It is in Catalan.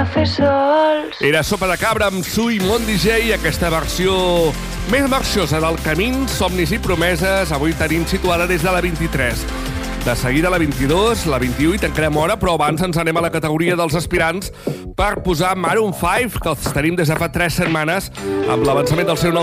fer sols. Era Sopa de Cabra amb Su i Mont DJ, aquesta versió més marxosa del Camins, Somnis i Promeses. Avui tenim situada des de la 23. De seguida la 22, la 28, tancarem hora, però abans ens anem a la categoria dels aspirants per posar Maroon 5, que els tenim des de fa 3 setmanes, amb l'avançament del seu nou